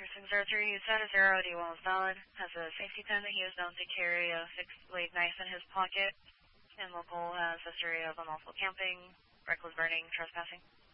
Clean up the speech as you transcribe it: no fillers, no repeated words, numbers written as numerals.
603, you said a 0 D1 is valid. Has a safety pin that he is known to carry a fixed blade knife in his pocket. And local has history of unlawful camping, reckless burning, trespassing.